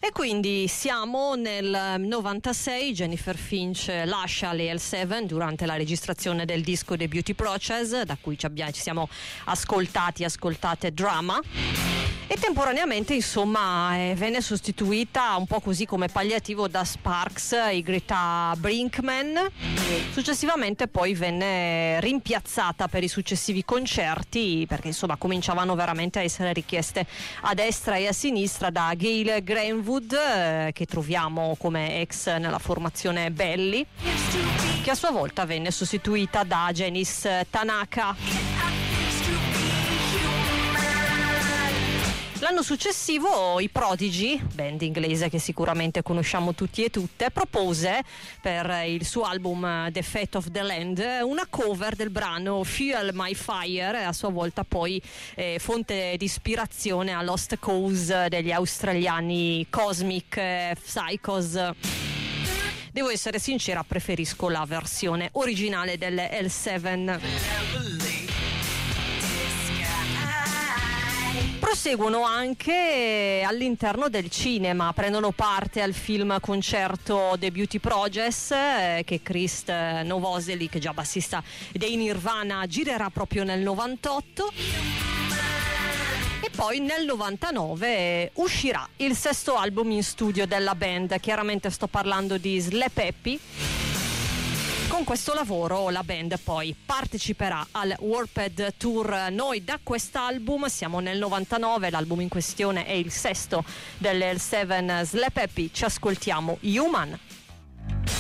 E quindi siamo nel 96, Jennifer Finch lascia le L7 durante la registrazione del disco The Beauty Process, da cui ci siamo ascoltate Drama. E temporaneamente, insomma, venne sostituita un po' così come palliativo da Sparks e Greta Brinkman. Successivamente poi venne rimpiazzata per i successivi concerti, perché insomma cominciavano veramente a essere richieste a destra e a sinistra da Gail Greenwood, che troviamo come ex nella formazione Belly, che a sua volta venne sostituita da Janice Tanaka. L'anno successivo i Prodigy, band inglese che sicuramente conosciamo tutti e tutte, propose per il suo album The Fate of the Land una cover del brano Fuel My Fire, a sua volta poi fonte di ispirazione a Lost Cause degli australiani Cosmic Psychos. Devo essere sincera, preferisco la versione originale delle L7. Proseguono anche all'interno del cinema, prendono parte al film concerto The Beauty Process, che Krist Novoselic, già bassista dei Nirvana, girerà proprio nel 98. E poi nel 99 uscirà il sesto album in studio della band, chiaramente sto parlando di Slap Happy. Con questo lavoro la band poi parteciperà al Warped Tour. Noi da quest'album siamo nel 99, l'album in questione è il sesto delle L7 Slap Happy, ci ascoltiamo Human.